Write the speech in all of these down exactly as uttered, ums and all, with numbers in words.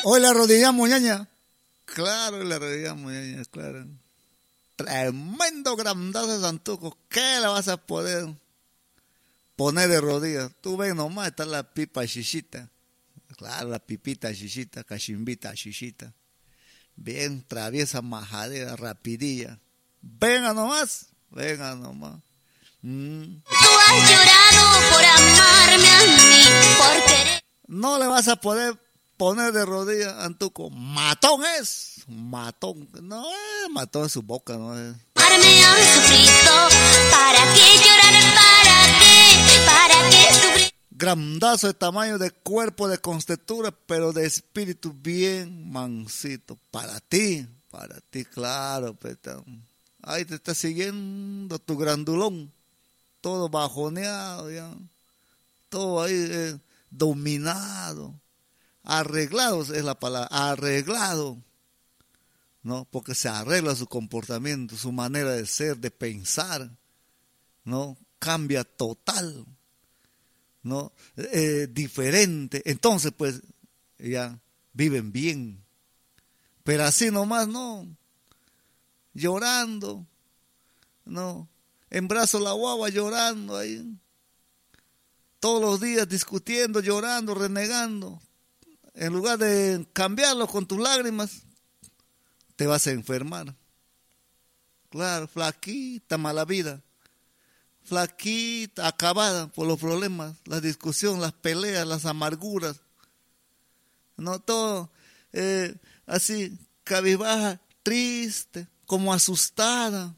Hoy la arrodillamos, ñaña. Claro, la arrodillamos, ñaña, claro. Tremendo grandazo de Santuco. ¿Qué le vas a poder poner de rodillas? Tú ven nomás, está la pipa chichita. Claro, la pipita chichita, cachimbita chichita. Bien traviesa, majadera, rapidilla. Venga nomás, venga nomás. Mm. Tú has llorado por amarme a mí, por querer. No le vas a poder poner de rodillas, Antuco. Matón es, matón. No es matón en su boca, no es. Amarme han sufrido, ¿para qué llorar? ¿Para qué? ¿Para qué sufrir? Grandazo de tamaño, de cuerpo, de constitución, pero de espíritu bien mansito. Para ti, para ti, claro. Peta. Ahí te está siguiendo tu grandulón. Todo bajoneado ya. Todo ahí eh, dominado. Arreglado es la palabra. Arreglado. ¿No? Porque se arregla su comportamiento, su manera de ser, de pensar. ¿No? Cambia total. ¿No? Eh, diferente. Entonces, pues, ya viven bien. Pero así nomás, no. Llorando. No. En brazos la guagua llorando ahí. Todos los días discutiendo, llorando, renegando. En lugar de cambiarlo con tus lágrimas, te vas a enfermar. Claro, flaquita, mala vida. Flaquita, acabada por los problemas, la discusión, las peleas, las amarguras. No todo eh, así, cabizbaja, triste, como asustada.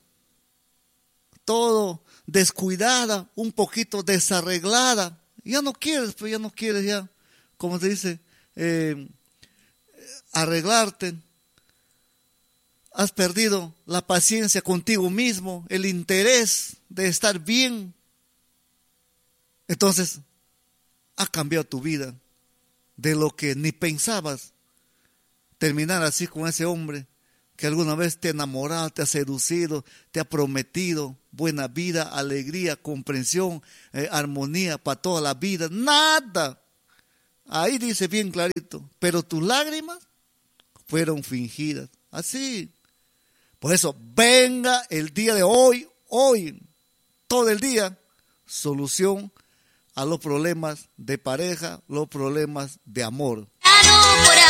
Todo descuidada, un poquito desarreglada. Ya no quieres, pues ya no quieres ya, como se dice, eh, arreglarte. Has perdido la paciencia contigo mismo, el interés de estar bien. Entonces, ha cambiado tu vida de lo que ni pensabas. Terminar así con ese hombre que alguna vez te ha enamorado, te ha seducido, te ha prometido buena vida, alegría, comprensión, eh, armonía para toda la vida. Nada. Ahí dice bien clarito. Pero tus lágrimas fueron fingidas. Así. Por eso, venga el día de hoy, hoy, todo el día, solución a los problemas de pareja, los problemas de amor. Ya no